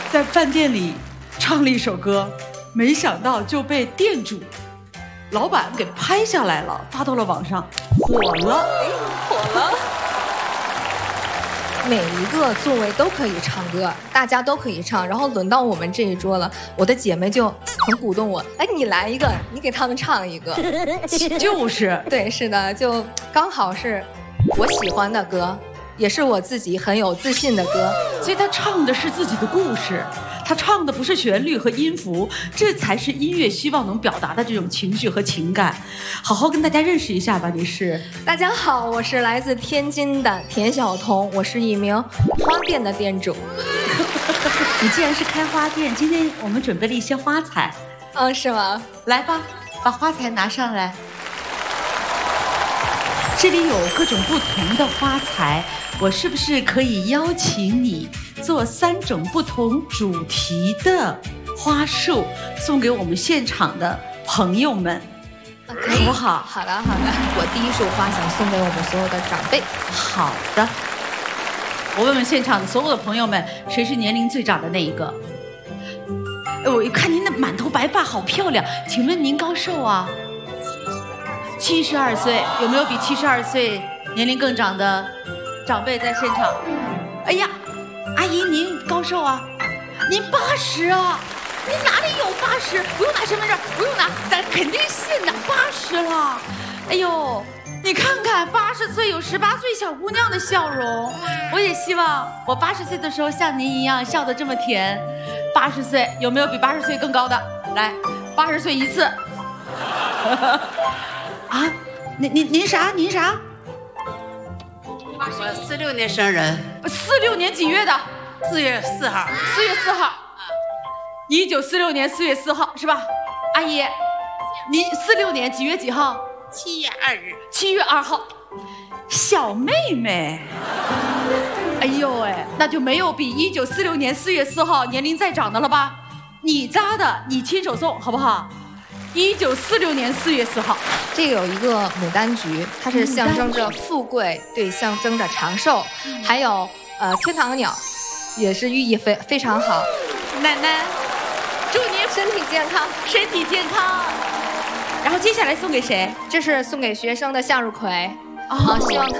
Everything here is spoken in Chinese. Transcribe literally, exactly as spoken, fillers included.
在饭店里唱了一首歌，没想到就被店主、老板给拍下来了，发到了网上，火了， 火了。每一个座位都可以唱歌，大家都可以唱，然后轮到我们这一桌了，我的姐妹就很鼓动我，哎，你来一个，你给他们唱一个。 就是， 对，是的，就刚好是我喜欢的歌，也是我自己很有自信的歌， 所以他唱的是自己的故事，他唱的不是旋律和音符，这才是音乐希望能表达的这种情绪和情感。好好跟大家认识一下吧，你是？ 大家好，我是来自天津的田晓彤，我是一名花店的店主。 你既然是开花店，今天我们准备了一些花材。 嗯，是吗？ 来吧，把花材拿上来。这里有各种不同的花材，我是不是可以邀请你做三种不同主题的花束，送给我们现场的朋友们？ 啊、可以， 好不好？ 好的，好的。我第一束花想送给我们所有的长辈。 好的。我问问现场的所有的朋友们，谁是年龄最长的那一个？哎，我一看您的满头白发，好漂亮。请问您高寿啊？七十二岁，有没有比七十二岁年龄更长的长辈在现场？哎呀，阿姨您高寿啊？您八十啊？您哪里有八十？不用拿身份证，不用拿，咱肯定信的，八十了。哎呦，你看看八十岁有十八岁小姑娘的笑容，我也希望我八十岁的时候像您一样笑得这么甜。八十岁有没有比八十岁更高的？来，八十岁一次。啊，您您您啥？您啥？ 我四六年生人。 四六年几月的？ 四月四号。 四月四号。一九四六年四月四号是吧？阿姨，您四六年几月几号？ 七月二日。 七月二号。小妹妹。哎呦哎，那就没有比一九四六年四月四号年龄再长的了吧？你扎的，你亲手送好不好？一九四六年四月四号， 这有一个牡丹菊，它是象征着富贵，对，象征着长寿，嗯、还有呃天堂鸟，也是寓意非非常好。 奶奶，祝您身体健康， 身体健康。然后接下来送给谁？ 这是送给学生的向日葵啊、哦，希望他。